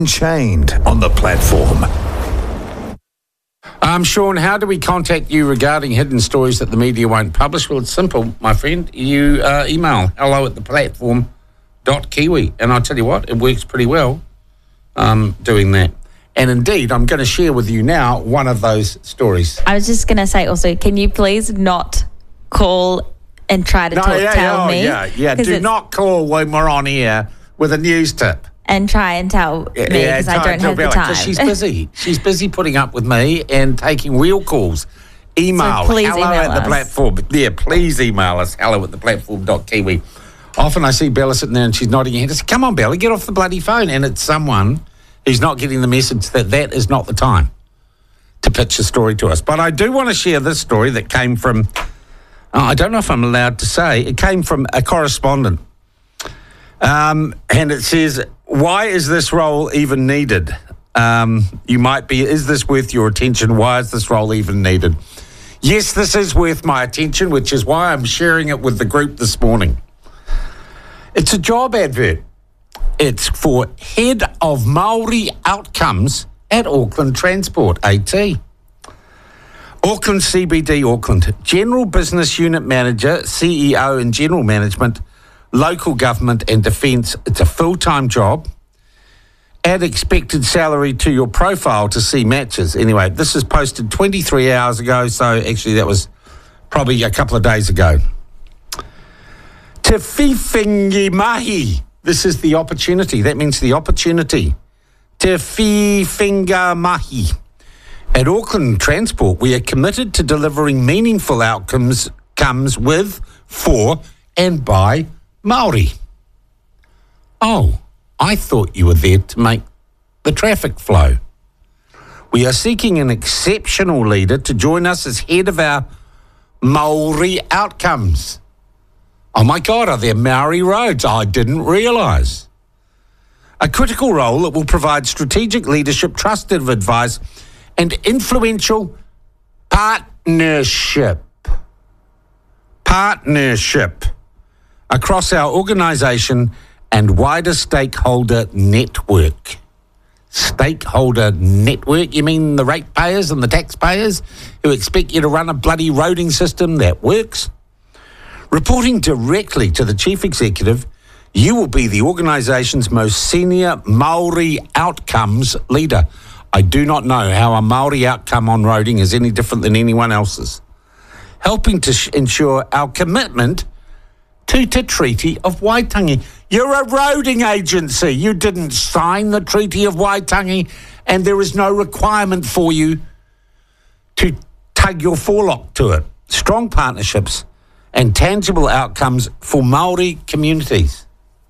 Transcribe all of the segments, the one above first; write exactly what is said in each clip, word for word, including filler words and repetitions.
Chained on the platform. Um, Sean, how do we contact you regarding hidden stories that the media won't publish? Well, it's simple, my friend. You uh, email hello at the platform dot kiwi, and I'll tell you what, it works pretty well um, doing that. And indeed, I'm going to share with you now one of those stories. I was just going to say also, can you please not call and try to no, talk, yeah, tell oh, me? Yeah, yeah. Do not call when we're on air with a news tip. And try and tell me because yeah, I don't have the Bella, time. She's busy. She's busy putting up with me and taking real calls. Email, so please hello email at the us. platform. Yeah, please email us, hello at the platform dot kiwi. Often I see Bella sitting there and she's nodding her head. I say, come on, Bella, get off the bloody phone. And it's someone who's not getting the message that that is not the time to pitch a story to us. But I do want to share this story that came from, oh, I don't know if I'm allowed to say, it came from a correspondent. Um, and it says, why is this role even needed? Um, you might be, is this worth your attention? Why is this role even needed? Yes, this is worth my attention, which is why I'm sharing it with the group this morning. It's a job advert. It's for Head of Māori Outcomes at Auckland Transport, AT. Auckland C B D, Auckland. General Business Unit Manager, C E O and General Management, Local Government and Defence. It's a full-time job. Add expected salary to your profile to see matches. Anyway, this is posted twenty-three hours ago, so actually that was probably a couple of days ago. Te whiwhingi mahi. This is the opportunity. That means the opportunity. Te whiwhinga mahi. At Auckland Transport, we are committed to delivering meaningful outcomes comes with, for, and by Māori. Oh, I thought you were there to make the traffic flow. We are seeking an exceptional leader to join us as head of our Māori outcomes. Oh my God, are there Maori roads? I didn't realise. A critical role that will provide strategic leadership, trusted advice, and influential partnership. Partnership across our organisation and wider stakeholder network. Stakeholder network? You mean the ratepayers and the taxpayers who expect you to run a bloody roading system that works? Reporting directly to the Chief Executive, you will be the organisation's most senior Māori outcomes leader. I do not know how a Māori outcome on roading is any different than anyone else's. Helping to sh- ensure our commitment to the Treaty of Waitangi. You're a roading agency. You didn't sign the Treaty of Waitangi, and there is no requirement for you to tug your forelock to it. Strong partnerships and tangible outcomes for Māori communities.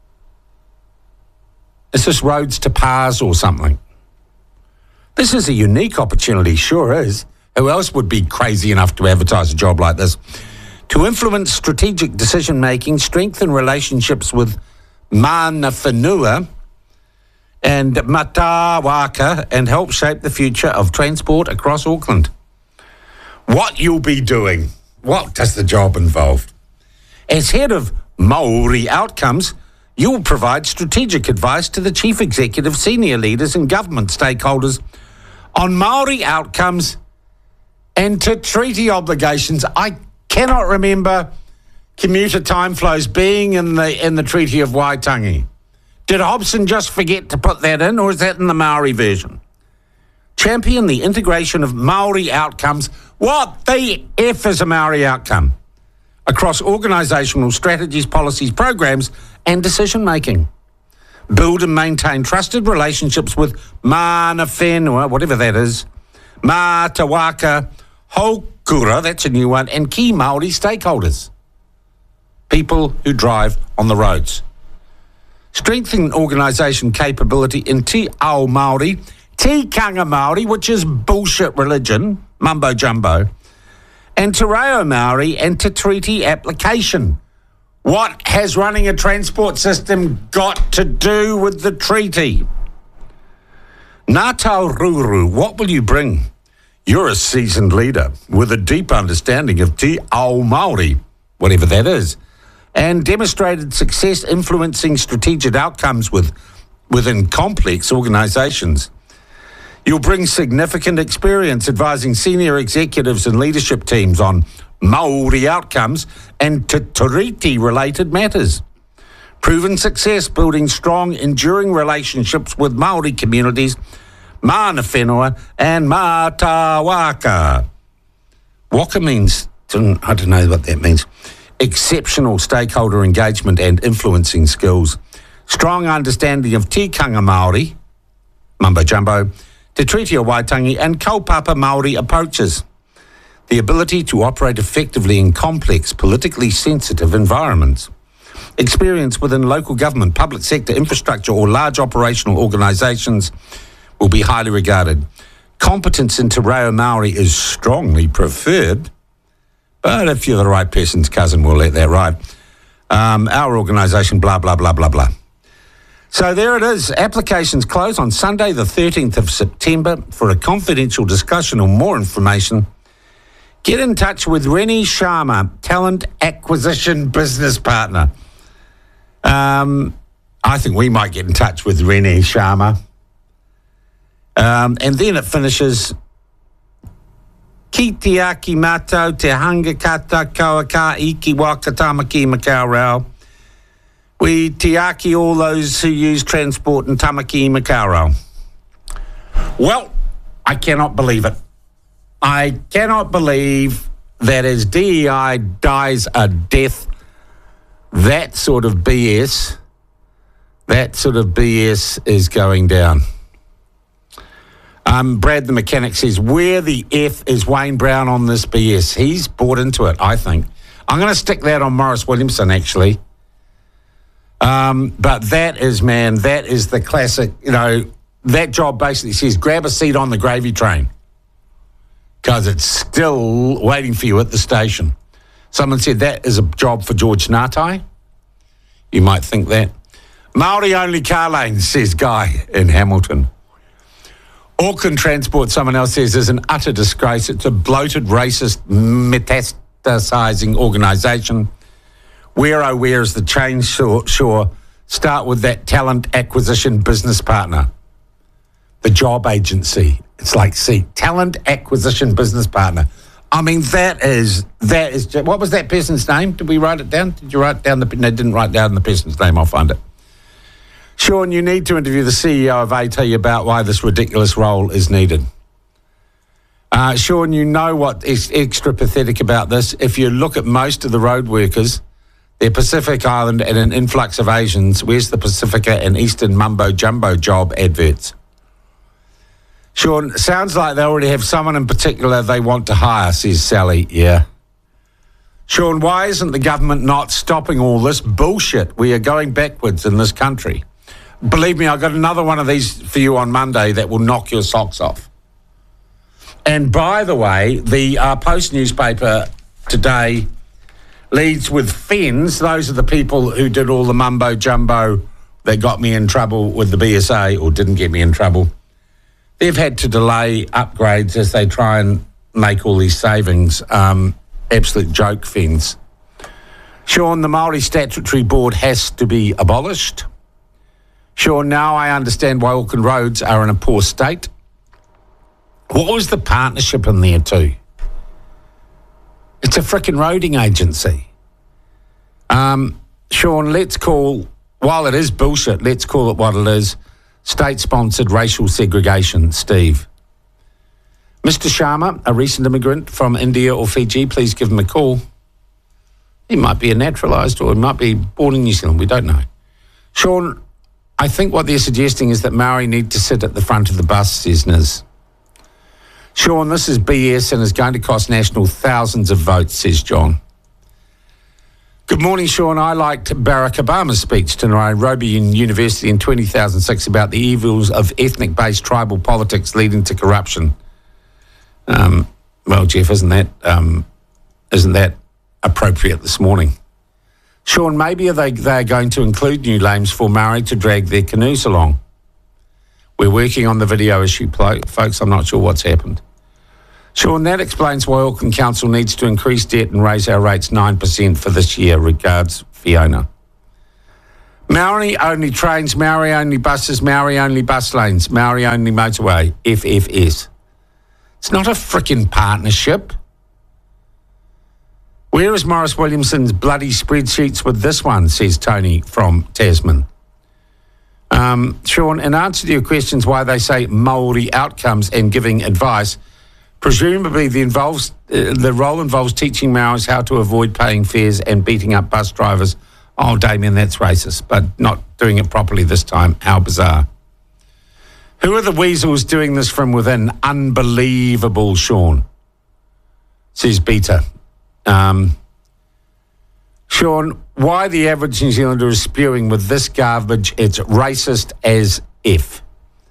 Is this roads to Pars or something? This is a unique opportunity, sure is. Who else would be crazy enough to advertise a job like this? To influence strategic decision-making, strengthen relationships with Mana Whenua and Matawaka, and help shape the future of transport across Auckland. What you'll be doing. What does the job involve? As head of Māori Outcomes, you will provide strategic advice to the Chief Executive, senior leaders and government stakeholders on Māori outcomes and to treaty obligations. I cannot remember commuter time flows being in the in the Treaty of Waitangi. Did Hobson just forget to put that in, or is that in the Maori version? Champion the integration of Māori outcomes. What the F is a Maori outcome? Across organisational strategies, policies, programs and decision-making. Build and maintain trusted relationships with Mana Whenua, whatever that is, Matawaka, Hokura, that's a new one, and key Māori stakeholders. People who drive on the roads. Strengthen organisation capability in Te Ao Māori, Tikanga Māori, which is bullshit religion, mumbo jumbo, and Te Reo Māori and Te Treaty application. What has running a transport system got to do with the treaty? Ngā Taururu, what will you bring? You're a seasoned leader with a deep understanding of Te Ao Māori, whatever that is, and demonstrated success influencing strategic outcomes with within complex organisations. You'll bring significant experience advising senior executives and leadership teams on Māori outcomes and Te Tiriti-related matters. Proven success building strong, enduring relationships with Māori communities, Mana Whenua and Mata Waka. Waka means, I don't know what that means, exceptional stakeholder engagement and influencing skills. Strong understanding of tikanga Māori, mumbo jumbo, Te Treaty o Waitangi and kaupapa Māori approaches. The ability to operate effectively in complex, politically sensitive environments. Experience within local government, public sector, infrastructure or large operational organisations will be highly regarded. Competence in Te Reo Māori is strongly preferred, but if you're the right person's cousin, we'll let that ride. Um, our organisation, blah, blah, blah, blah, blah. So there it is. Applications close on Sunday, the thirteenth of September. For a confidential discussion or more information, get in touch with Rennie Sharma, Talent Acquisition Business Partner. Um, I think we might get in touch with Rennie Sharma. Um, and then it finishes, Ki te aki mātou te hanga kata kaua ka iki waka tamaki Macau Rao. We te aki all those who use transport in Tamaki Macau Rao. Well, I cannot believe it. I cannot believe that as D E I dies a death, that sort of B S, that sort of B S is going down. Um, Brad the mechanic says, where the F is Wayne Brown on this B S? He's bought into it, I think. I'm going to stick that on Morris Williamson, actually. Um, but that is, man, that is the classic, you know, that job basically says grab a seat on the gravy train because it's still waiting for you at the station. Someone said that is a job for George Ngatai. You might think that. Māori only car lanes, says Guy in Hamilton. Auckland Transport, someone else says, is an utter disgrace. It's a bloated, racist, metastasising organisation. Where, oh, where is the change? Sure, sure. Start with that talent acquisition business partner. The job agency. It's like, see, talent acquisition business partner. I mean, that is, that is, what was that person's name? Did we write it down? Did you write down the, no, didn't write down the person's name. I'll find it. Sean, you need to interview the C E O of A T about why this ridiculous role is needed. Uh, Sean, you know what is extra pathetic about this? If you look at most of the road workers, they're Pacific Island and an influx of Asians. Where's the Pacifica and Eastern Mumbo Jumbo job adverts? Sean, sounds like they already have someone in particular they want to hire, says Sally. Yeah. Sean, why isn't the government not stopping all this bullshit? We are going backwards in this country. Believe me, I've got another one of these for you on Monday that will knock your socks off. And by the way, the uh, Post newspaper today leads with Fens. Those are the people who did all the mumbo jumbo that got me in trouble with the B S A, or didn't get me in trouble. They've had to delay upgrades as they try and make all these savings. Um, absolute joke, Fens. Sean, the Māori Statutory Board has to be abolished. Sean, now I understand why Auckland roads are in a poor state. What was the partnership in there too? It's a frickin' roading agency. Um, Sean, let's call, while it is bullshit, let's call it what it is, state-sponsored racial segregation, Steve. Mister Sharma, a recent immigrant from India or Fiji, please give him a call. He might be a naturalised or he might be born in New Zealand, we don't know. Sean, I think what they're suggesting is that Maori need to sit at the front of the bus, says Niz. Sean, this is B S and is going to cost National thousands of votes, says John. Good morning, Sean. I liked Barack Obama's speech to Nairobi University in two thousand six about the evils of ethnic-based tribal politics leading to corruption. Um, well, Jeff, isn't that um, isn't that appropriate this morning? Sean, maybe are they they're going to include new names for Maori to drag their canoes along. We're working on the video issue, folks. I'm not sure what's happened. Sean, that explains why Auckland Council needs to increase debt and raise our rates nine percent for this year. Regards, Fiona. Maori only trains, Maori only buses, Maori only bus lanes, Maori only motorway, F F S. It's not a frickin' partnership. Where is Morris Williamson's bloody spreadsheets with this one, says Tony from Tasman. Um, Sean, in answer to your questions why they say Māori outcomes and giving advice, presumably the, involves, uh, the role involves teaching Maoris how to avoid paying fares and beating up bus drivers. Oh, Damien, that's racist, but not doing it properly this time. How bizarre. Who are the weasels doing this from within? Unbelievable, Sean, says Beta. Um, Sean, why the average New Zealander is spewing with this garbage, it's racist as F.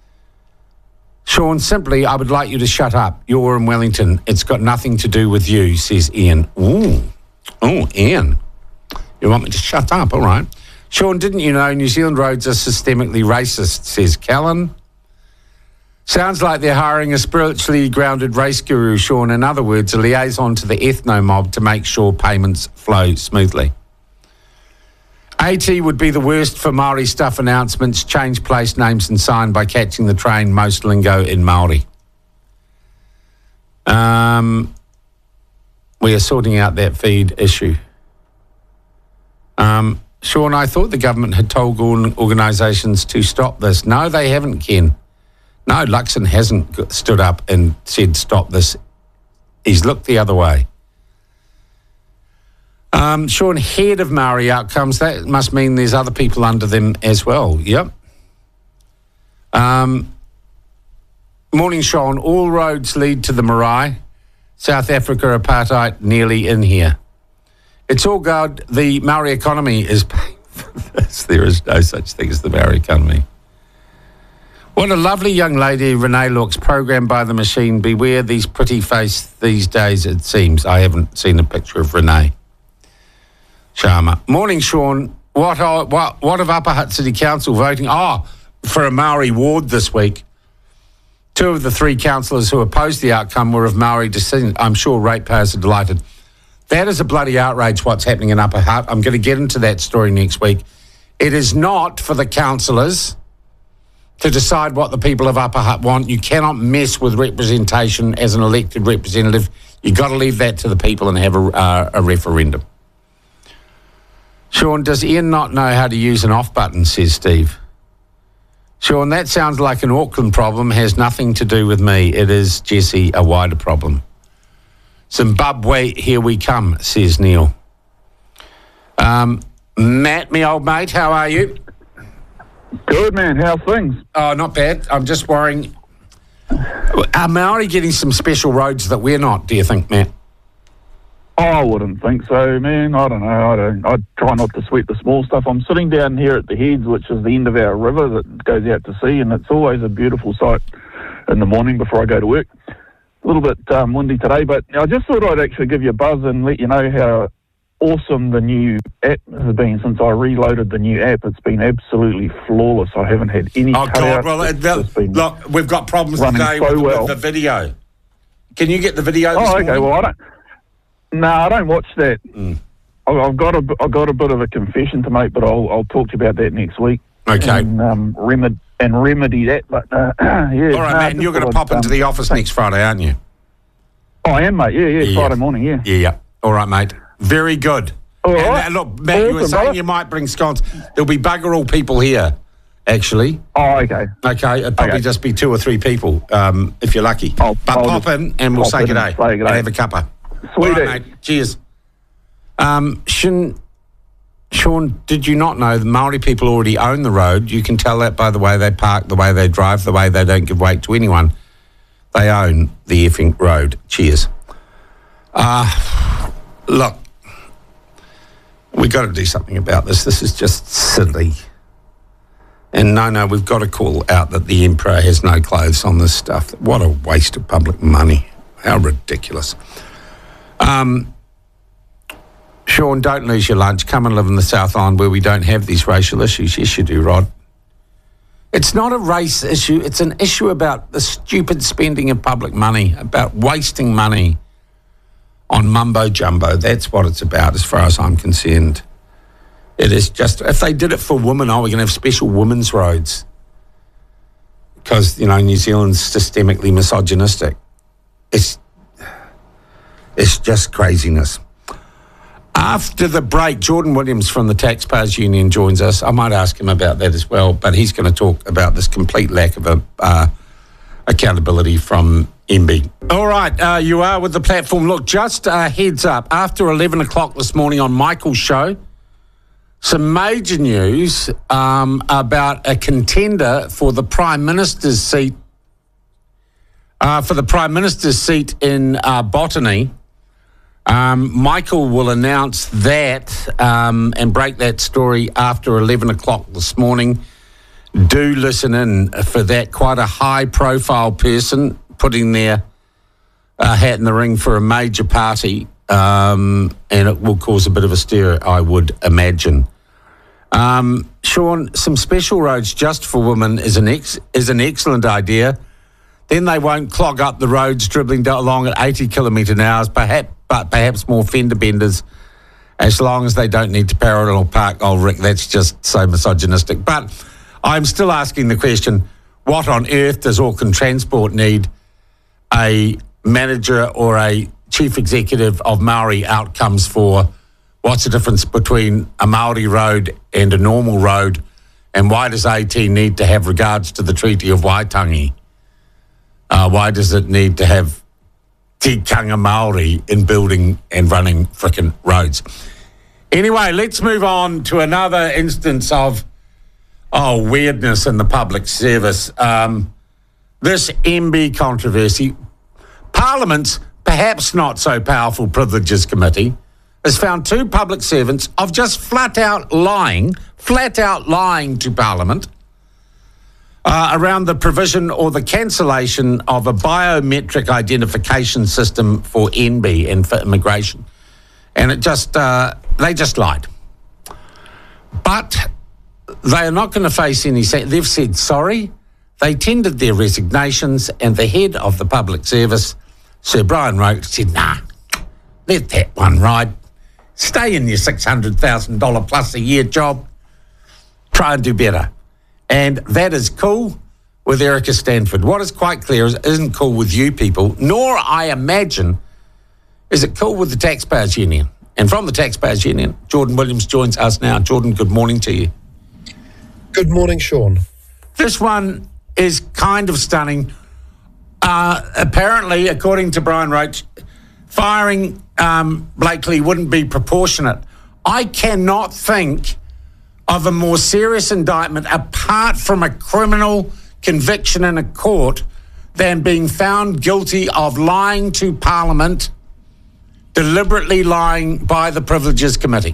Sean, simply, I would like you to shut up. You're in Wellington. It's got nothing to do with you, says Ian. Ooh. Oh, Ian. You want me to shut up? All right. Sean, didn't you know New Zealand roads are systemically racist, says Callan. Sounds like they're hiring a spiritually grounded race guru, Sean. In other words, a liaison to the ethno mob to make sure payments flow smoothly. AT would be the worst for Māori stuff announcements, change place names and sign by catching the train, most lingo in Māori. Um, we are sorting out that feed issue. Um, Sean, I thought the government had told organisations to stop this. No, they haven't, Ken. No, Luxon hasn't stood up and said stop this. He's looked the other way. Um, Sean, head of Māori outcomes, that must mean there's other people under them as well. Yep. Um, morning, Sean. All roads lead to the marae. South Africa apartheid nearly in here. It's all good. The Māori economy is paying for this. There is no such thing as the Māori economy. What a lovely young lady Renee looks, programmed by the machine. Beware these pretty face these days, it seems. I haven't seen a picture of Renee. Sharma. Morning, Sean. What are, what, what of Upper Hutt City Council voting? Oh, for a Maori ward this week. Two of the three councillors who opposed the outcome were of Maori descent. I'm sure ratepayers are delighted. That is a bloody outrage what's happening in Upper Hutt. I'm going to get into that story next week. It is not for the councillors to decide what the people of Upper Hutt want. You cannot mess with representation as an elected representative. You've got to leave that to the people and have a, uh, a referendum. Sean, does Ian not know how to use an off button, says Steve. Sean, that sounds like an Auckland problem, has nothing to do with me. It is, Jesse, a wider problem. Zimbabwe, here we come, says Neil. Um, Matt, me old mate, how are you? Good, man. How's things? Oh, not bad. I'm just worrying. Are Maori getting some special roads that we're not, do you think, Matt? Oh, I wouldn't think so, man. I don't know. I don't. I try not to sweat the small stuff. I'm sitting down here at the Heads, which is the end of our river that goes out to sea, and it's always a beautiful sight in the morning before I go to work. A little bit um, windy today, but I just thought I'd actually give you a buzz and let you know how awesome the new app has been since I reloaded the new app. It's been absolutely flawless. I haven't had any Oh, God. cutouts. Well, It's uh, just been look, we've got problems running today so with, well. with the video. Can you get the video this Oh, okay. morning? Well, I don't. No, I don't watch that. Mm. I- I've got a, I've got a bit of a confession to make, but I'll, I'll talk to you about that next week. Okay. And, um, remedy, and remedy that. But uh, yeah. All right, no, man, just you're going to thought pop I'd, into um, the office next Friday, aren't you? Oh, I am, mate. Yeah, yeah. Yeah. Friday morning. Yeah. Yeah, yeah. All right, mate. Very good. All and, right. uh, look, Matt, you were Awesome, saying brother. you might bring scones. There'll be bugger all people here, actually. Oh, okay. Okay, it'd probably Okay. just be two or three people, um, if you're lucky. I'll- but I'll pop just in and we'll pop say in good day and say good and day. have a cuppa. Sweet All right, as. mate. Cheers. Um, Shin, Sean, did you not know the Maori people already own the road? You can tell that by the way they park, the way they drive, the way they don't give weight to anyone. They own the effing road. Cheers. Uh, look, we got to do something about this. This is just silly. And no, no, we've got to call out that the Emperor has no clothes on this stuff. What a waste of public money. How ridiculous. Um, Sean, don't lose your lunch. Come and live in the South Island where we don't have these racial issues. Yes, you do, Rod. It's not a race issue. It's an issue about the stupid spending of public money, about wasting money on mumbo jumbo. That's what it's about as far as I'm concerned. It is just, if they did it for women, oh, we're going to have special women's roads. Because, you know, New Zealand's systemically misogynistic. It's, it's just craziness. After the break, Jordan Williams from the Taxpayers Union joins us. I might ask him about that as well, but he's going to talk about this complete lack of a, uh, accountability from M B. All right, uh, you are with the platform. Look, just uh, heads up, after eleven o'clock this morning on Michael's show, some major news um, about a contender for the Prime Minister's seat, uh, for the Prime Minister's seat in uh, Botany. Um, Michael will announce that um, and break that story after eleven o'clock this morning. Do listen in for that. Quite a high-profile person putting their uh, hat in the ring for a major party, um, and it will cause a bit of a stir, I would imagine. Um, Sean, some special roads just for women is an ex- is an excellent idea. Then they won't clog up the roads dribbling along at eighty kilometre an hour, perhaps, but perhaps more fender benders, as long as they don't need to parallel park. Oh, Rick, that's just so misogynistic. But I'm still asking the question, what on earth does Auckland Transport need a manager or a chief executive of Maori outcomes for? What's the difference between a Maori road and a normal road? And why does AT need to have regards to the Treaty of Waitangi? Uh, why does it need to have tikanga Maori in building and running frickin' roads? Anyway, let's move on to another instance of, oh, weirdness in the public service. Um, this M B controversy. Parliament's perhaps not so powerful Privileges Committee has found two public servants of just flat out lying, flat out lying to Parliament uh, around the provision or the cancellation of a biometric identification system for N B and for immigration. And it just, uh, they just lied. But they are not going to face any, they've said sorry. They tendered their resignations, and the head of the public service, Sir Brian Roke, said, nah, let that one ride. Stay in your six hundred thousand dollars plus a year job. Try and do better. And that is cool with Erica Stanford. What is quite clear is it isn't cool with you people, nor, I imagine, is it cool with the Taxpayers Union. And from the Taxpayers Union, Jordan Williams joins us now. Jordan, good morning to you. Good morning, Sean. This one is kind of stunning. Uh, apparently, according to Brian Roach, firing um, Blakely wouldn't be proportionate. I cannot think of a more serious indictment apart from a criminal conviction in a court than being found guilty of lying to Parliament, deliberately lying by the Privileges Committee.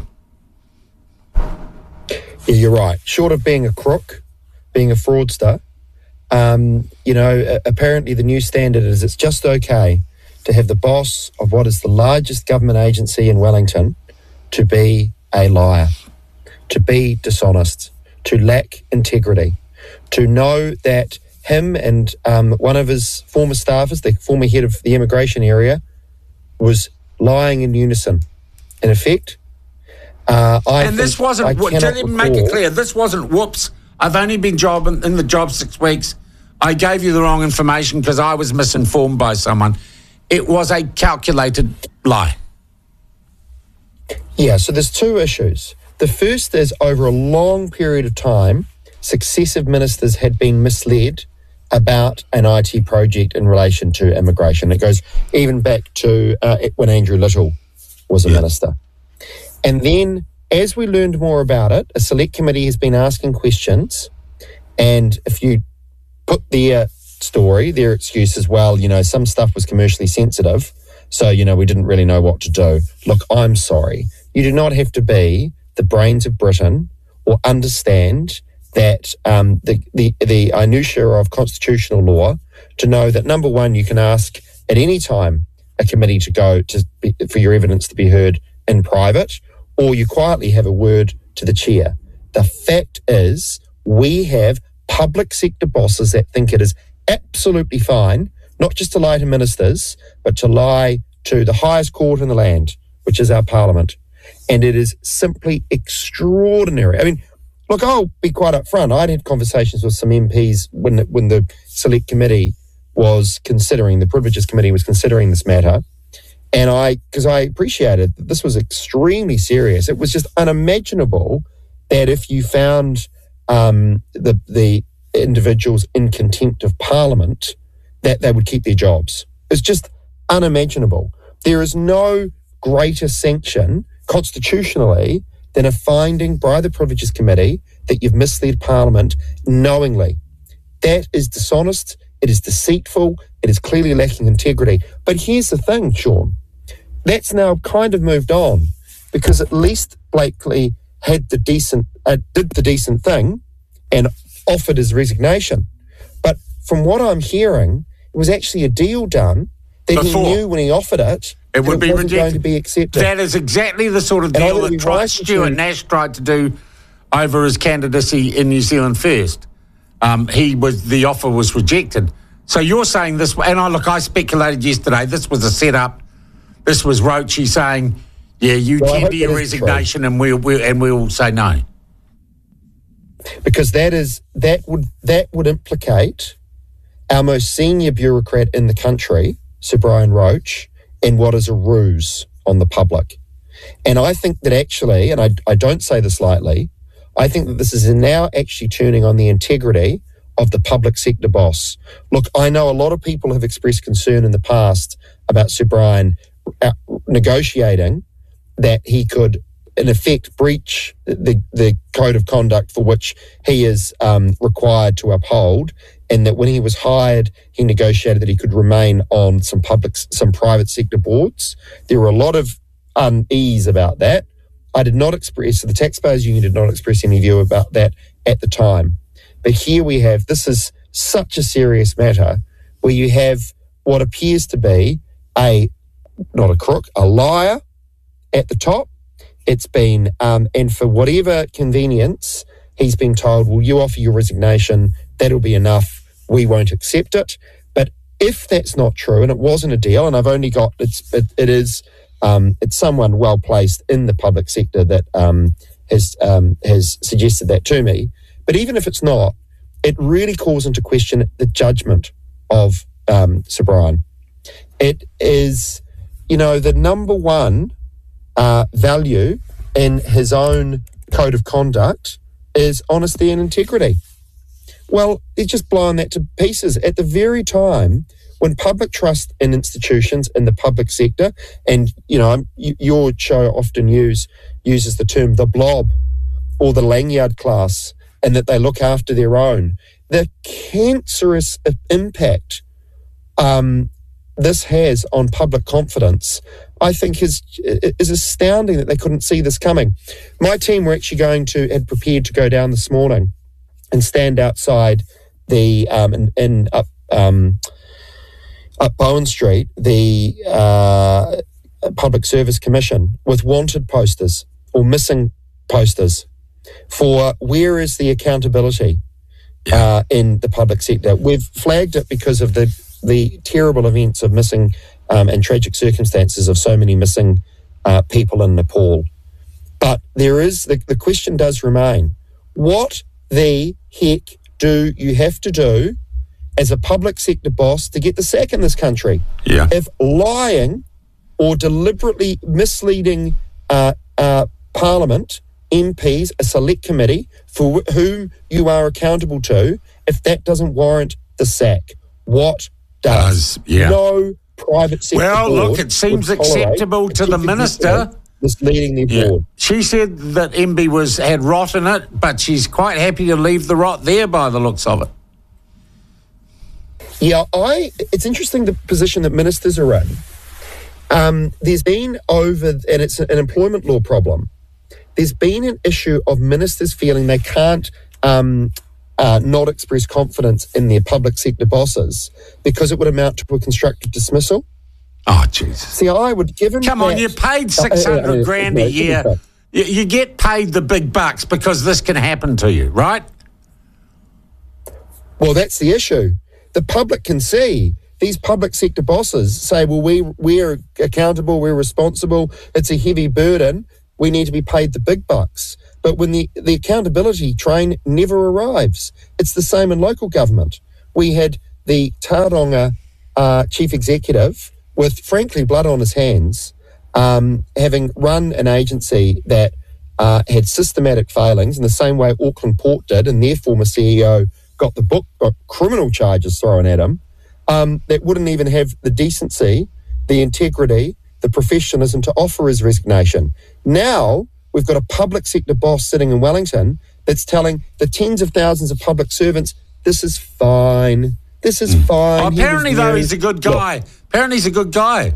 Yeah, you're right. Short of being a crook, being a fraudster, um, you know, apparently the new standard is it's just okay to have the boss of what is the largest government agency in Wellington to be a liar, to be dishonest, to lack integrity, to know that him and um, one of his former staffers, the former head of the immigration area, was lying in unison. In effect, uh, I and this wasn't, what, let me make it clear, this wasn't, whoops, I've only been job in, in the job six weeks. I gave you the wrong information because I was misinformed by someone. It was a calculated lie. Yeah, so there's two issues. The first is over a long period of time, successive ministers had been misled about an I T project in relation to immigration. It goes even back to uh, when Andrew Little was a yeah. minister. And then as we learned more about it, a select committee has been asking questions, and if you put their story, their excuse is, well, you know, some stuff was commercially sensitive, so, you know, we didn't really know what to do. Look, I'm sorry. You do not have to be the brains of Britain or understand that um, the, the, the minutiae of constitutional law to know that, number one, you can ask at any time a committee to go to be, for your evidence to be heard in private, or you quietly have a word to the chair. The fact is, we have public sector bosses that think it is absolutely fine, not just to lie to ministers, but to lie to the highest court in the land, which is our Parliament. And it is simply extraordinary. I mean, look, I'll be quite upfront. I'd had conversations with some M Ps when, when the Select Committee was considering, the Privileges Committee was considering this matter. And I, because I appreciated that this was extremely serious. It was just unimaginable that if you found um, the the individuals in contempt of Parliament, that they would keep their jobs. It's just unimaginable. There is no greater sanction constitutionally than a finding by the Privileges Committee that you've misled Parliament knowingly. That is dishonest, it is deceitful, it is clearly lacking integrity. But here's the thing, Sean, that's now kind of moved on, because at least Blakely had the decent, uh, did the decent thing and offered his resignation. But from what I'm hearing, it was actually a deal done that Before. he knew when he offered it, It would it be wasn't rejected. going to be accepted. That is exactly the sort of And I deal would be that Tri- right Stuart to- Nash tried to do over his candidacy in New Zealand First. Um, he was the offer was rejected. So you're saying this, and I look, I speculated yesterday. This was a setup. This was Roche saying, "Yeah, you Well, I tender hope your that is resignation, and we'll, we'll and we'll say no." Because that is that would that would implicate our most senior bureaucrat in the country, Sir Brian Roche, in what is a ruse on the public. And I think that actually, and I, I don't say this lightly, I think that this is now actually turning on the integrity of the public sector boss. Look, I know a lot of people have expressed concern in the past about Sir Brian uh, negotiating that he could, in effect, breach the, the code of conduct for which he is um, required to uphold, and that when he was hired, he negotiated that he could remain on some public, some private sector boards. There were a lot of unease about that. I did not express, the Taxpayers Union did not express any view about that at the time. But here we have, this is such a serious matter where you have what appears to be a, not a crook, a liar at the top. It's been, um, and for whatever convenience, he's been told, well, you offer your resignation, that'll be enough, we won't accept it. But if that's not true, and it wasn't a deal, and I've only got, it's, it, it is, um, it's someone well placed in the public sector that um, has um, has suggested that to me. But even if it's not, it really calls into question the judgment of um, Sir Brian. It is, you know, the number one uh, value in his own code of conduct is honesty and integrity. Well, they're just blowing that to pieces at the very time when public trust in institutions in the public sector, and, you know, your show often use uses the term the blob or the lanyard class, and that they look after their own. The cancerous impact um, this has on public confidence, I think, is is astounding that they couldn't see this coming. My team were actually going to, had prepared to go down this morning and stand outside the, um, in, in up, um, up Bowen Street, the uh, Public Service Commission, with wanted posters or missing posters for where is the accountability uh, in the public sector. We've flagged it because of the the terrible events of missing um, and tragic circumstances of so many missing uh, people in Nepal. But there is, the, the question does remain, what the heck do you have to do as a public sector boss to get the sack in this country? Yeah. If lying or deliberately misleading uh, uh, Parliament, M Ps, a select committee for wh- whom you are accountable to, if that doesn't warrant the sack, what does? Does, yeah. No private sector Well, board look, it seems would tolerate acceptable a to the chief minister. executive misleading their Yeah. board. She said that M B was had rot in it, but she's quite happy to leave the rot there by the looks of it. Yeah, I. It's interesting the position that ministers are in. Um, there's been over, and it's an employment law problem. There's been an issue of ministers feeling they can't um, uh, not express confidence in their public sector bosses because it would amount to a constructive dismissal. Oh, Jesus. See, I would give him. Come that, on, you're paid uh, six hundred uh, uh, grand no, a give me year. that. You, you get paid the big bucks because this can happen to you, right? Well, that's the issue. The public can see these public sector bosses say, well, we, we're accountable, we're responsible, it's a heavy burden. we need to be paid the big bucks. But when the, the accountability train never arrives, it's the same in local government. We had the Tauranga uh, chief executive with, frankly, blood on his hands, um, having run an agency that uh, had systematic failings in the same way Auckland Port did, and their former C E O got the book, got criminal charges thrown at him, um, that wouldn't even have the decency, the integrity, the professionalism to offer his resignation. Now we've got a public sector boss sitting in Wellington that's telling the tens of thousands of public servants, this is fine. This is fine. Oh, apparently, he though, very, he's a good guy. Look, apparently, he's a good guy.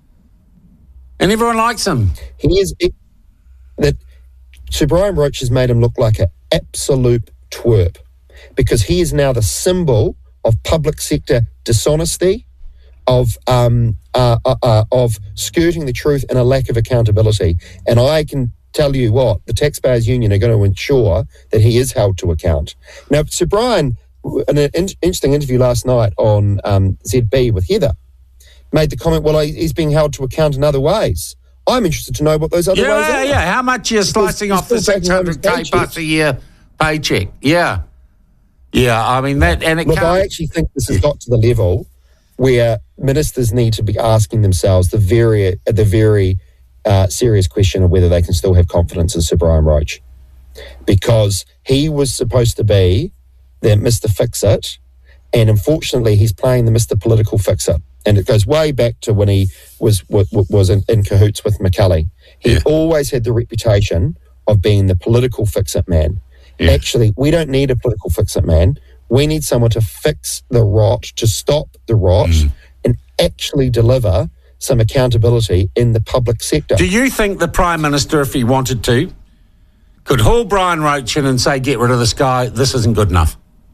And everyone likes him. He is. It, that Sir Brian Roche has made him look like an absolute twerp, because he is now the symbol of public sector dishonesty, of um, uh, uh, uh, of skirting the truth and a lack of accountability. And I can tell you what, the Taxpayers Union are going to ensure that he is held to account. Now, Sir Brian, in an in- interesting interview last night on um, Z B with Heather, made the comment, well, he's being held to account in other ways. I'm interested to know what those other yeah, ways are. Yeah, yeah, how much you're slicing off the six hundred K plus a year paycheck. Yeah. Yeah, I mean, that, and it Look, can't... I actually think this has got to the level where ministers need to be asking themselves the very, the very uh, serious question of whether they can still have confidence in Sir Brian Roche, because he was supposed to be the Mister Fix-It, and unfortunately he's playing the Mister Political Fix-It. And it goes way back to when he was was in, in cahoots with McCulley. He yeah. always had the reputation of being the political fix-it man. Yeah. Actually, we don't need a political fix-it man. We need someone to fix the rot, to stop the rot, mm. and actually deliver some accountability in the public sector. Do you think the Prime Minister, if he wanted to, could haul Brian Roche in and say, get rid of this guy, this isn't good enough?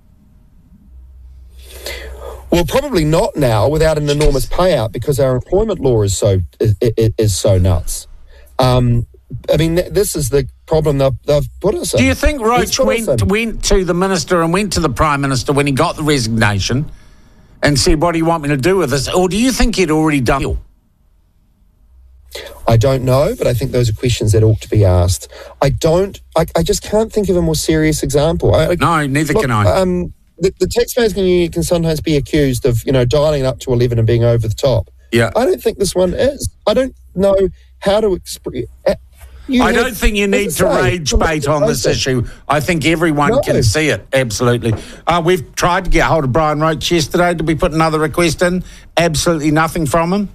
Well, probably not now without an enormous payout, because our employment law is so is, is so nuts. Um, I mean, this is the problem they've, they've put us in. Do you think Roche went, went to the Minister and went to the Prime Minister when he got the resignation and said, what do you want me to do with this? Or do you think he'd already done it? I don't know, but I think those are questions that ought to be asked. I don't, I, I just can't think of a more serious example. I, no, neither look, can I. Um, The, the Taxpayers Union can sometimes be accused of, you know, dialing up to eleven and being over the top. Yeah. I don't think this one is. I don't know how to express. I have, don't think you need to say, rage bait on this issue. I think everyone no. can see it, absolutely. Uh, we've tried to get hold of Brian Roche yesterday. Did we put another request in? Absolutely nothing from him?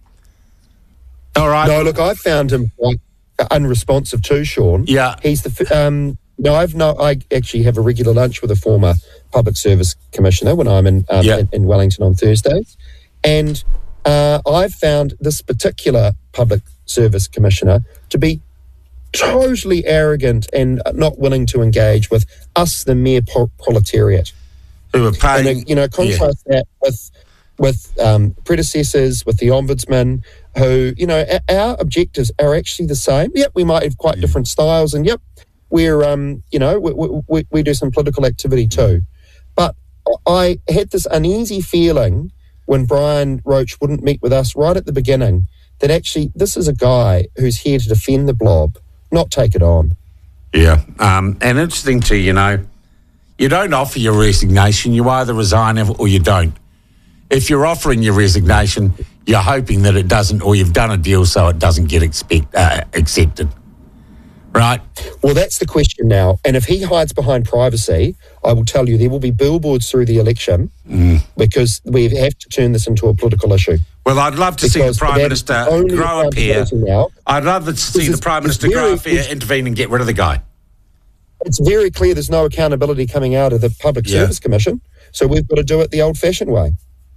All right. No, look, I found him quite unresponsive too, Sean. Yeah. He's the... Um, no, I've no. I actually have a regular lunch with a former Public Service Commissioner when I'm in um, yeah. in, in Wellington on Thursdays, and uh, I've found this particular Public Service Commissioner to be totally arrogant and not willing to engage with us, the mere pro- proletariat. Who are paying? And, uh, you know, contrast yeah. that with with um, predecessors, with the Ombudsman, who, you know, a- our objectives are actually the same. Yep, we might have quite yeah. different styles, and yep. We're, um, you know, we, we, we do some political activity too. But I had this uneasy feeling when Brian Roche wouldn't meet with us right at the beginning that actually this is a guy who's here to defend the blob, not take it on. Yeah. Um, and interesting too, you know, you don't offer your resignation. You either resign or you don't. If you're offering your resignation, you're hoping that it doesn't, or you've done a deal so it doesn't get expect, uh, accepted. Right. Well, that's the question now. And if he hides behind privacy, I will tell you there will be billboards through the election mm. because we have to turn this into a political issue. Well, I'd love to because see the Prime Minister grow up here. Now, I'd love to see the Prime Minister very, grow up here, intervene and get rid of the guy. It's very clear there's no accountability coming out of the Public yeah. Service Commission, so we've got to do it the old-fashioned way.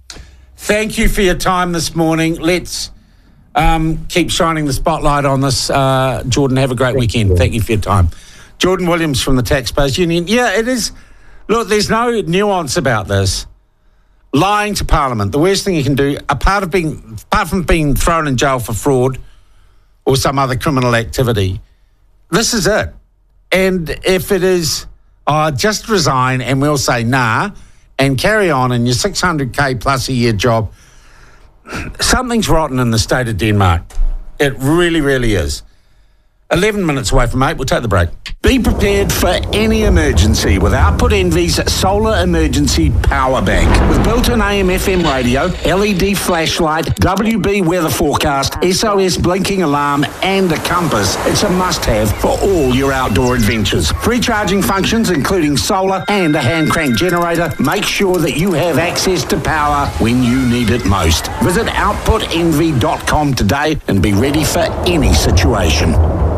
Thank you for your time this morning. Let's... Um, keep shining the spotlight on this. Uh, Jordan, have a great Thank weekend. You. Thank you for your time. Jordan Williams from the Taxpayers Union. Yeah, it is. Look, there's no nuance about this. Lying to Parliament, the worst thing you can do, apart of being, apart from being thrown in jail for fraud or some other criminal activity, this is it. And if it is, oh, just resign and we'll say nah and carry on in your six hundred K plus a year job, something's rotten in the state of Denmark. It really, really is. eleven minutes away from eight. We'll take the break. Be prepared for any emergency with Output Envy's Solar Emergency Power Bank. With built-in A M F M radio, L E D flashlight, W B weather forecast, S O S blinking alarm and a compass, it's a must-have for all your outdoor adventures. Free charging functions including solar and a hand crank generator. Make sure that you have access to power when you need it most. Visit output envy dot com today and be ready for any situation.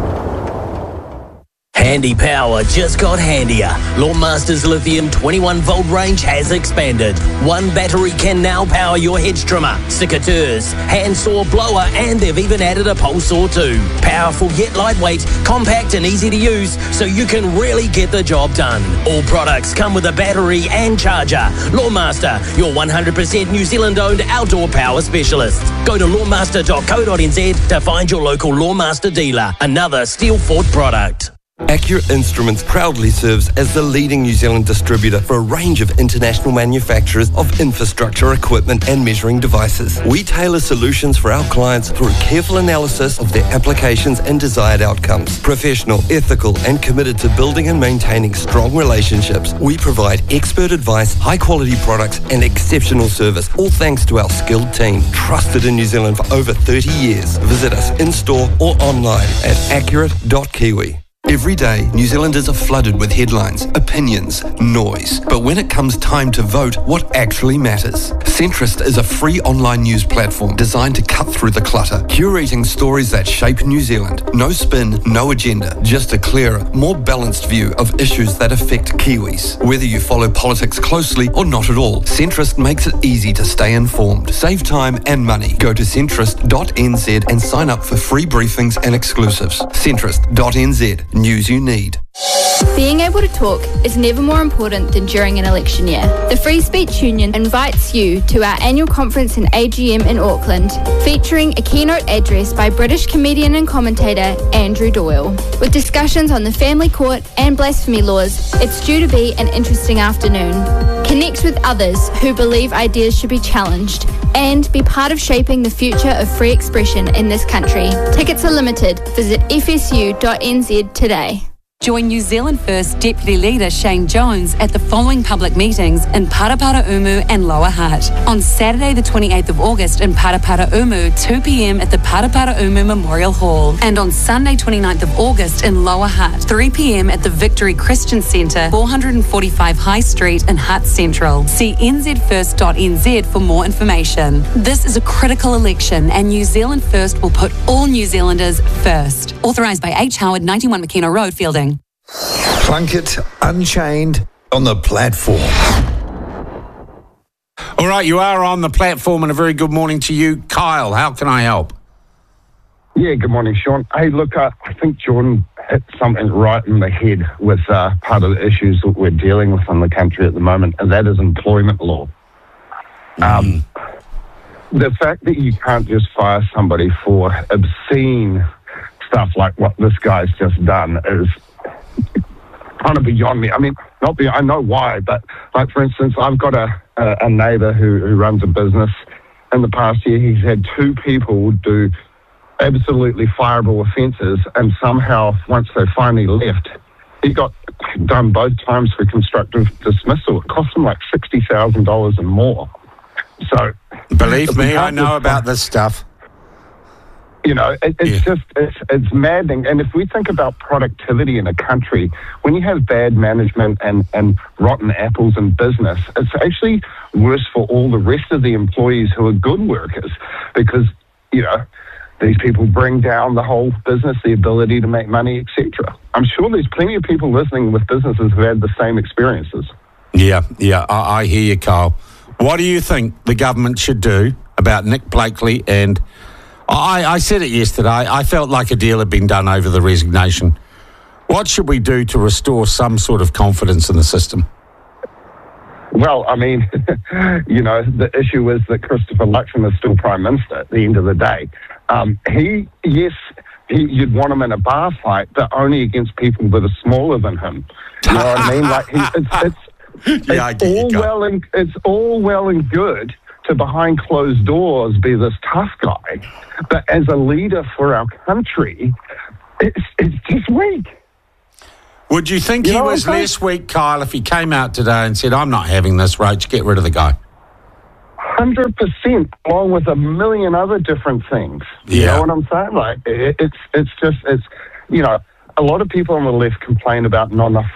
Handy Power just got handier. Lawnmaster's lithium twenty-one volt range has expanded. One battery can now power your hedge trimmer, secateurs, handsaw, blower, and they've even added a pole saw too. Powerful yet lightweight, compact and easy to use, so you can really get the job done. All products come with a battery and charger. Lawnmaster, your one hundred percent New Zealand-owned outdoor power specialist. Go to lawnmaster dot co dot n z to find your local Lawnmaster dealer. Another Steelfort product. Accurate Instruments proudly serves as the leading New Zealand distributor for a range of international manufacturers of infrastructure equipment and measuring devices. We tailor solutions for our clients through careful analysis of their applications and desired outcomes. Professional, ethical, and committed to building and maintaining strong relationships, we provide expert advice, high-quality products, and exceptional service, all thanks to our skilled team, trusted in New Zealand for over thirty years. Visit us in-store or online at accurate dot kiwi. Every day, New Zealanders are flooded with headlines, opinions, noise. But when it comes time to vote, what actually matters? Centrist is a free online news platform designed to cut through the clutter, curating stories that shape New Zealand. No spin, no agenda, just a clearer, more balanced view of issues that affect Kiwis. Whether you follow politics closely or not at all, Centrist makes it easy to stay informed. Save time and money. Go to centrist dot n z and sign up for free briefings and exclusives. centrist dot n z. News you need. Being able to talk is never more important than during an election year. The Free Speech Union invites you to our annual conference and A G M in Auckland, featuring a keynote address by British comedian and commentator Andrew Doyle. With discussions on the family court and blasphemy laws, it's due to be an interesting afternoon. Connect with others who believe ideas should be challenged and be part of shaping the future of free expression in this country. Tickets are limited. Visit f s u dot n z today. Join New Zealand First Deputy Leader Shane Jones at the following public meetings in Paraparaumu and Lower Hutt. On Saturday the twenty-eighth of August in Paraparaumu, two p m at the Paraparaumu Memorial Hall. And on Sunday twenty-ninth of August in Lower Hutt, three p m at the Victory Christian Centre, four forty-five High Street in Hutt Central. See n z first dot n z for more information. This is a critical election and New Zealand First will put all New Zealanders first. Authorised by H. Howard, ninety-one McKenna Road, Fielding. Plunkett Unchained on the platform. All right, you are on the platform, and a very good morning to you. Kyle, how can I help? Yeah, good morning, Sean. Hey, look, uh, I think Jordan hit something right in the head with uh, part of the issues that we're dealing with in the country at the moment, and that is employment law. Mm. Um, the fact that you can't just fire somebody for obscene stuff like what this guy's just done is kind of beyond me. I mean, not be, I know why, but like, for instance, I've got a, a, a neighbour who, who runs a business. In the past year, he's had two people do absolutely fireable offences, and somehow, once they finally left, he got done both times for constructive dismissal. It cost him like sixty thousand dollars and more. So, believe me, I know about this stuff. You know, it, it's yeah. just, it's, it's maddening. And if we think about productivity in a country, when you have bad management and, and rotten apples in business, it's actually worse for all the rest of the employees who are good workers, because, you know, these people bring down the whole business, the ability to make money, et cetera. I'm sure there's plenty of people listening with businesses who had the same experiences. Yeah, yeah, I, I hear you, Carl. What do you think the government should do about Nick Blakely? And I, I said it yesterday, I felt like a deal had been done over the resignation. What should we do to restore some sort of confidence in the system? Well, I mean, you know, the issue is that Christopher Luxon is still Prime Minister at the end of the day. Um, he, yes, he, you'd want him in a bar fight, but only against people that are smaller than him. You know what I mean? Like, he, it's, it's, yeah, it's all well and it's all well and good to behind closed doors be this tough guy, but as a leader for our country, It's, it's just weak. Would you think You he know what was I'm saying? less weak, Kyle, if he came out today and said, I'm not having this, Roach, get rid of the guy? one hundred percent, along with a million other different things. You Yeah. know what I'm saying? Like, it, it's, it's just, it's, you know, a lot of people on the left complain about not enough